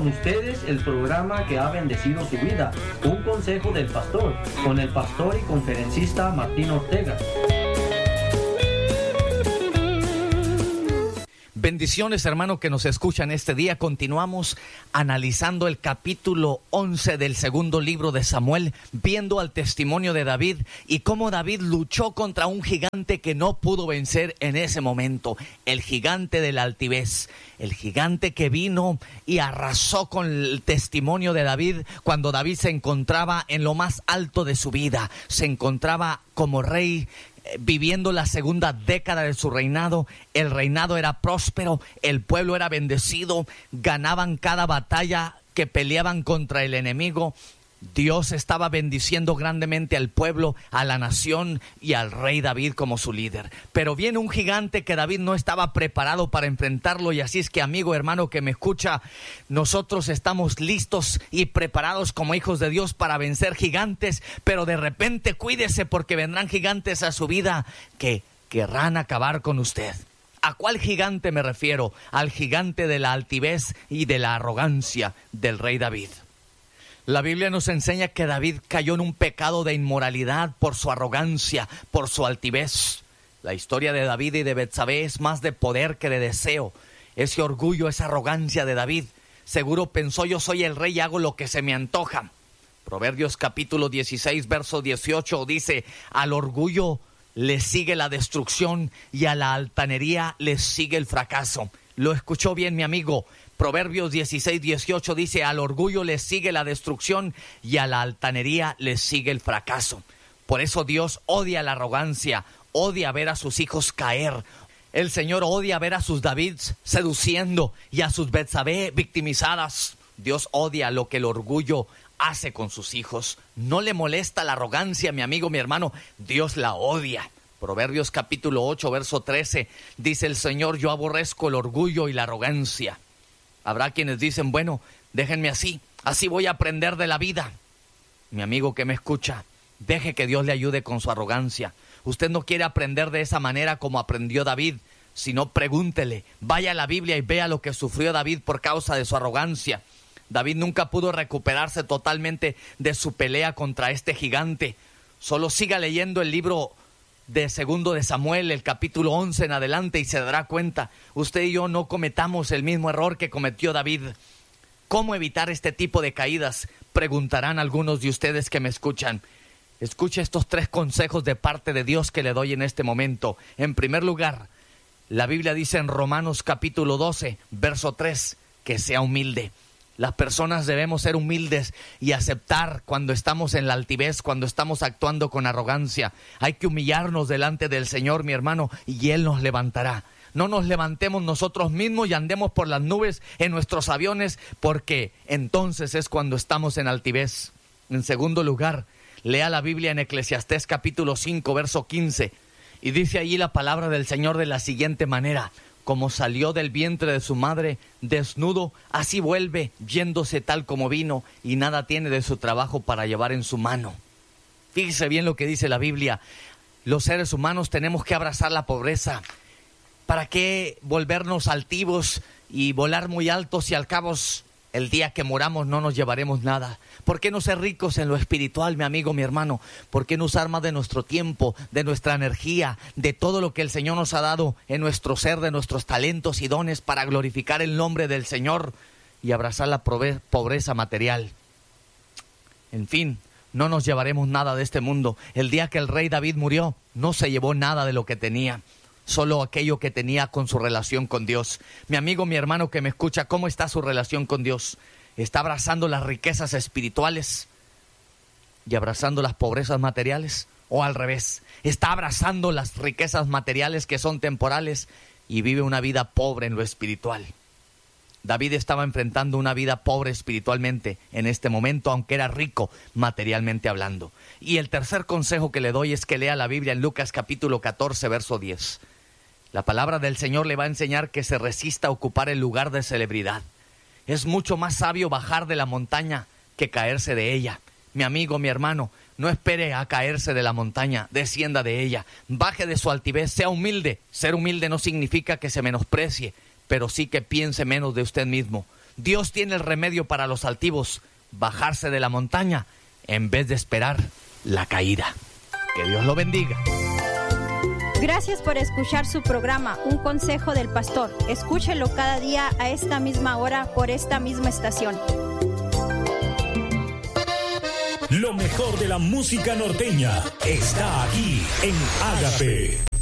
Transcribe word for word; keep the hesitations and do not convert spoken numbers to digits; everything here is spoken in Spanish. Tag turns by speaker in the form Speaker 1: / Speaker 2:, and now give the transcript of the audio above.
Speaker 1: con ustedes el programa que ha bendecido su vida, Un Consejo del Pastor, con el pastor y conferencista Martín Ortega.
Speaker 2: Bendiciones, hermano, que nos escuchan este día. Continuamos analizando el capítulo once del segundo libro de Samuel, viendo al testimonio de David y cómo David luchó contra un gigante que no pudo vencer en ese momento, el gigante de la altivez, el gigante que vino y arrasó con el testimonio de David cuando David se encontraba en lo más alto de su vida, se encontraba como rey, viviendo la segunda década de su reinado. El reinado era próspero, el pueblo era bendecido, ganaban cada batalla que peleaban contra el enemigo. Dios estaba bendiciendo grandemente al pueblo, a la nación y al rey David como su líder. Pero viene un gigante que David no estaba preparado para enfrentarlo, y así es que, amigo, hermano que me escucha, nosotros estamos listos y preparados como hijos de Dios para vencer gigantes, pero de repente cuídese, porque vendrán gigantes a su vida que querrán acabar con usted. ¿A cuál gigante me refiero? Al gigante de la altivez y de la arrogancia del rey David. La Biblia nos enseña que David cayó en un pecado de inmoralidad por su arrogancia, por su altivez. La historia de David y de Betsabé es más de poder que de deseo. Ese orgullo, esa arrogancia de David. Seguro pensó: yo soy el rey y hago lo que se me antoja. Proverbios capítulo dieciséis, verso dieciocho dice: al orgullo le sigue la destrucción y a la altanería le sigue el fracaso. Lo escuchó bien, mi amigo. Proverbios dieciséis, dieciocho dice: al orgullo le sigue la destrucción y a la altanería le sigue el fracaso. Por eso Dios odia la arrogancia, odia ver a sus hijos caer. El Señor odia ver a sus Davids seduciendo y a sus Betsabé victimizadas. Dios odia lo que el orgullo hace con sus hijos. No le molesta la arrogancia, mi amigo, mi hermano. Dios la odia. Proverbios capítulo ocho, verso trece dice el Señor: yo aborrezco el orgullo y la arrogancia. Habrá quienes dicen: bueno, déjenme así, así voy a aprender de la vida. Mi amigo que me escucha, deje que Dios le ayude con su arrogancia. Usted no quiere aprender de esa manera como aprendió David, sino pregúntele, vaya a la Biblia y vea lo que sufrió David por causa de su arrogancia. David nunca pudo recuperarse totalmente de su pelea contra este gigante. Solo siga leyendo el libro de segundo de Samuel, el capítulo once en adelante, y se dará cuenta. Usted y yo no cometamos el mismo error que cometió David. ¿Cómo evitar este tipo de caídas? Preguntarán algunos de ustedes que me escuchan. Escuche estos tres consejos de parte de Dios que le doy en este momento. En primer lugar, la Biblia dice en Romanos capítulo doce, verso tres, que sea humilde. Las personas debemos ser humildes y aceptar cuando estamos en la altivez, cuando estamos actuando con arrogancia. Hay que humillarnos delante del Señor, mi hermano, y Él nos levantará. No nos levantemos nosotros mismos y andemos por las nubes en nuestros aviones, porque entonces es cuando estamos en altivez. En segundo lugar, lea la Biblia en Eclesiastés capítulo cinco, verso quince, y dice allí la palabra del Señor de la siguiente manera: como salió del vientre de su madre desnudo, así vuelve yéndose tal como vino, y nada tiene de su trabajo para llevar en su mano. Fíjese bien lo que dice la Biblia. Los seres humanos tenemos que abrazar la pobreza. ¿Para qué volvernos altivos y volar muy altos si al cabo el día que moramos no nos llevaremos nada? ¿Por qué no ser ricos en lo espiritual, mi amigo, mi hermano? ¿Por qué no usar más de nuestro tiempo, de nuestra energía, de todo lo que el Señor nos ha dado en nuestro ser, de nuestros talentos y dones, para glorificar el nombre del Señor y abrazar la pobreza material? En fin, no nos llevaremos nada de este mundo. El día que el rey David murió, no se llevó nada de lo que tenía, solo aquello que tenía con su relación con Dios. Mi amigo, mi hermano que me escucha, ¿cómo está su relación con Dios? ¿Está abrazando las riquezas espirituales y abrazando las pobrezas materiales? ¿O al revés? ¿Está abrazando las riquezas materiales que son temporales y vive una vida pobre en lo espiritual? David estaba enfrentando una vida pobre espiritualmente en este momento, aunque era rico materialmente hablando. Y el tercer consejo que le doy es que lea la Biblia en Lucas capítulo catorce, verso diez. La palabra del Señor le va a enseñar que se resista a ocupar el lugar de celebridad. Es mucho más sabio bajar de la montaña que caerse de ella. Mi amigo, mi hermano, no espere a caerse de la montaña, descienda de ella, baje de su altivez, sea humilde. Ser humilde no significa que se menosprecie, pero sí que piense menos de usted mismo. Dios tiene el remedio para los altivos: bajarse de la montaña en vez de esperar la caída. Que Dios lo bendiga.
Speaker 3: Gracias por escuchar su programa, Un Consejo del Pastor. Escúchelo cada día a esta misma hora por esta misma estación.
Speaker 4: Lo mejor de la música norteña está aquí en Ágape.